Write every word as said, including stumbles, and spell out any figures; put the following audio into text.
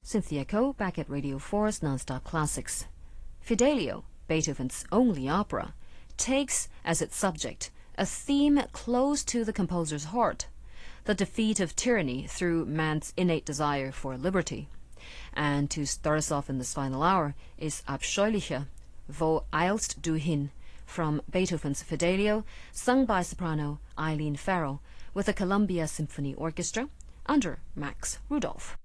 Cynthia Ko back at Radio four's Nonstop Classics. Fidelio, Beethoven's only opera, takes as its subject a theme close to the composer's heart, the defeat of tyranny through man's innate desire for liberty. And to start us off in this final hour is Abscheuliche, Wo eilst du hin, from Beethoven's Fidelio, sung by soprano Eileen Farrell with the Columbia Symphony Orchestra under Max Rudolph.